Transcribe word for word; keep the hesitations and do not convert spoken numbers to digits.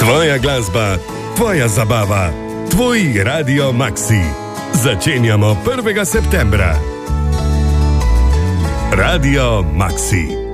Tvoja glasba, tvoja zabava, tvoj Radio Maxi. Začenjamo prvega septembra. Radio Maxi.